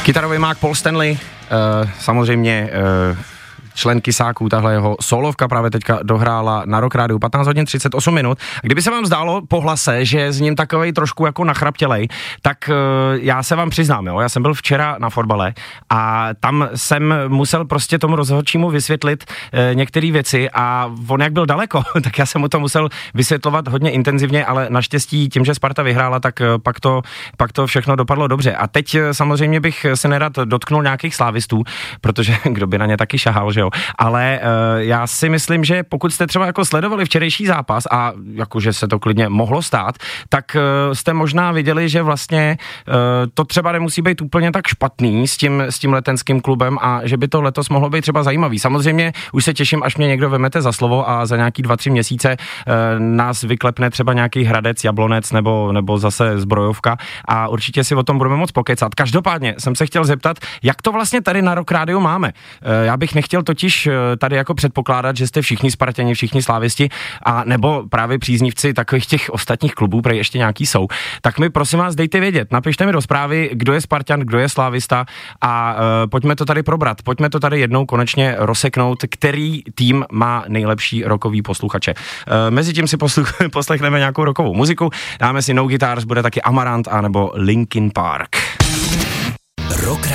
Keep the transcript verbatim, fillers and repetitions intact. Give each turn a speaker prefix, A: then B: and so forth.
A: Kytarový mák Paul Stanley, uh, samozřejmě uh, člen Kysáků, tahle jeho solovka právě teďka dohrála na Rock Rádiu patnáct hodin třicet osm minut. Kdyby se vám zdálo po hlase, že je s ním takovej trošku jako nachraptělej, tak uh, já se vám přiznám, jo, já jsem byl včera na fotbale a tam jsem musel prostě tomu rozhodčímu vysvětlit uh, některé věci a on jak byl daleko, tak já jsem mu to musel vysvětlovat hodně intenzivně, ale naštěstí tím, že Sparta vyhrála, tak uh, pak, to, pak to všechno dopadlo dobře. A teď uh, samozřejmě bych se nerad dotknul nějakých slávistů, protože kdo by na ně taky šahal, že jo. Ale uh, já si myslím, že pokud jste třeba jako sledovali včerejší zápas a jakože se to klidně mohlo stát, tak uh, jste možná viděli, že vlastně uh, to třeba nemusí být úplně tak špatný s tím, s tím letenským klubem a že by to letos mohlo být třeba zajímavý. Samozřejmě už se těším, až mě někdo vemete za slovo a za nějaký dva, tři měsíce uh, nás vyklepne třeba nějaký Hradec, Jablonec nebo, nebo zase Zbrojovka a určitě si o tom budeme moc pokecat. Každopádně jsem se chtěl zeptat, jak to vlastně tady na Rock Rádiu máme. Uh, já bych nechtěl to totiž tady jako předpokládat, že jste všichni Spartěni, všichni slávisti a nebo právě příznivci takových těch ostatních klubů, protože ještě nějaký jsou. Tak mi prosím vás dejte vědět, napište mi do zprávy, kdo je Spartan, kdo je slávista a uh, pojďme to tady probrat, pojďme to tady jednou konečně rozseknout, který tým má nejlepší rockový posluchače. Uh, Mezitím si posluch- poslechneme nějakou rockovou muziku, dáme si No Guitars, bude taky Amarant a nebo Linkin Park.
B: Rock